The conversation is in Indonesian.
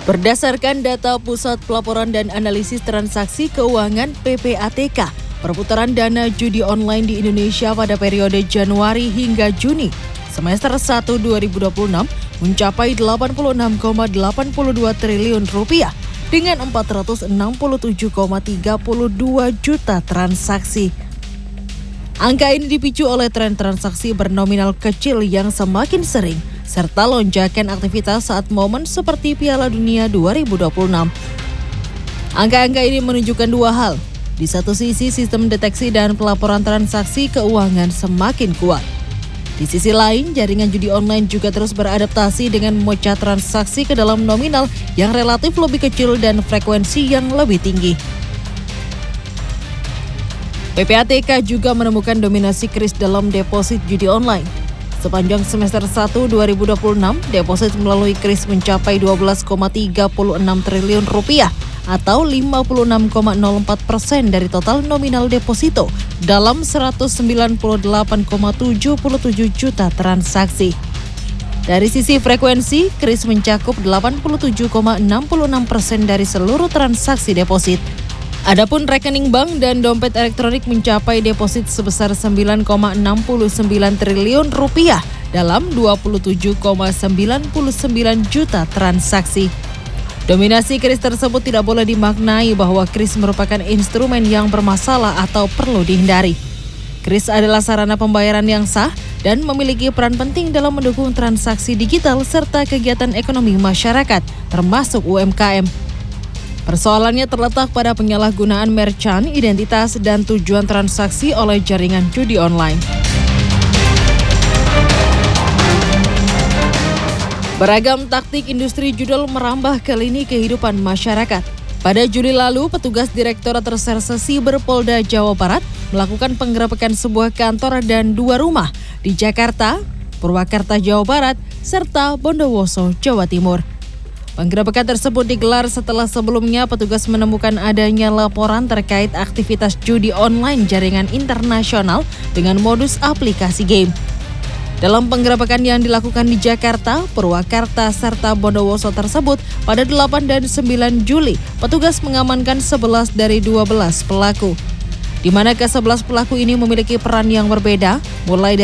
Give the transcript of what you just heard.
Berdasarkan data Pusat Pelaporan dan Analisis Transaksi Keuangan (PPATK), perputaran dana judi online di Indonesia pada periode Januari hingga Juni semester 1 2026 mencapai 86,82 triliun rupiah dengan 467,32 juta transaksi. Angka ini dipicu oleh tren transaksi bernominal kecil yang semakin sering, serta lonjakan aktivitas saat momen seperti Piala Dunia 2026. Angka-angka ini menunjukkan dua hal. Di satu sisi, sistem deteksi dan pelaporan transaksi keuangan semakin kuat. Di sisi lain, jaringan judi online juga terus beradaptasi dengan memecah transaksi ke dalam nominal yang relatif lebih kecil dan frekuensi yang lebih tinggi. PPATK juga menemukan dominasi kris dalam deposit judi online. Sepanjang semester 1 2026, deposit melalui kris mencapai 12,36 triliun rupiah atau 56,04% dari total nominal deposito dalam 198,77 juta transaksi. Dari sisi frekuensi, kris mencakup 87,66% dari seluruh transaksi deposit. Adapun rekening bank dan dompet elektronik mencapai deposit sebesar 9,69 triliun rupiah dalam 27,99 juta transaksi. Dominasi kris tersebut tidak boleh dimaknai bahwa kris merupakan instrumen yang bermasalah atau perlu dihindari. Kris adalah sarana pembayaran yang sah dan memiliki peran penting dalam mendukung transaksi digital serta kegiatan ekonomi masyarakat, termasuk UMKM. Persoalannya terletak pada penyalahgunaan merchant, identitas, dan tujuan transaksi oleh jaringan judi online. Beragam taktik industri judul merambah ke lini kehidupan masyarakat. Pada Juli lalu, petugas Direktorat Reserse Siber Polda Jawa Barat melakukan penggerebekan sebuah kantor dan 2 rumah di Jakarta, Purwakarta, Jawa Barat, serta Bondowoso, Jawa Timur. Penggerebekan tersebut digelar setelah sebelumnya petugas menemukan adanya laporan terkait aktivitas judi online jaringan internasional dengan modus aplikasi game. Dalam penggerebekan yang dilakukan di Jakarta, Purwakarta, serta Bondowoso tersebut, pada 8 dan 9 Juli, petugas mengamankan 11 dari 12 pelaku. Di mana ke-11 pelaku ini memiliki peran yang berbeda, mulai dari